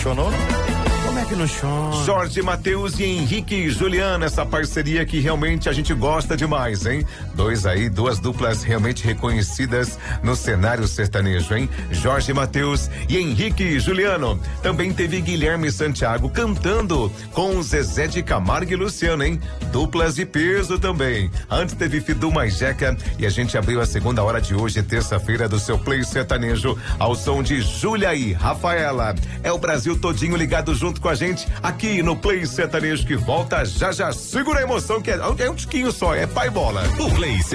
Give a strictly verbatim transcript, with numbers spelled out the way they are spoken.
funcionou, não? Como é que não chora? Jorge Mateus e Henrique e Juliano, essa parceria que realmente a gente gosta demais, hein? Dois aí, duas duplas realmente reconhecidas no cenário sertanejo, hein? Jorge Mateus e Henrique e Juliano. Também teve Guilherme Santiago cantando com Zezé de Camargo e Luciano, hein? Duplas de peso também. Antes teve Fidu mais Jeca e a gente abriu a segunda hora de hoje, terça-feira, do seu Play Sertanejo, ao som de Júlia e Rafaela. É o Brasil todinho ligado junto com a gente aqui no Play Sertanejo, que volta já já. Segura a emoção, que é, é um tiquinho só, é pai bola. O Play